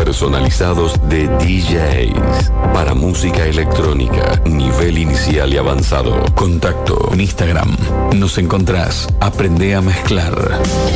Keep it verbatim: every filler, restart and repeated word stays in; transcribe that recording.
personalizados de D Js para música electrónica, nivel inicial y avanzado. Contacto en Instagram. Nos encontrás Aprende a Mezclar.